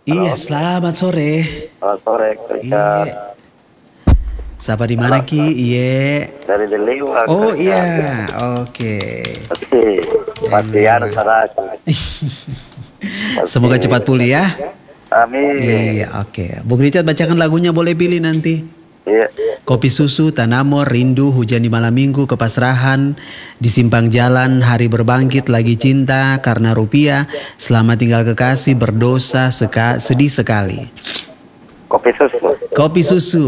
Iya, selamat sore. Selamat sore, Iya. Siapa di mana Ki? Iya. dari Deliwa. Oh iya, oke. Masih harus Semoga cepat pulih ya. Amin. Iya, oke. Bung Richard bacakan lagunya, boleh pilih nanti. Iya. Kopi Susu, Tanamor, Rindu, Hujan di Malam Minggu, Kepasrahan, Di Simpang Jalan, Hari Berbangkit, Lagi Cinta, Karena Rupiah, Selamat Tinggal Kekasih, Berdosa, Sedih Sekali. Kopi susu. Kopi Susu.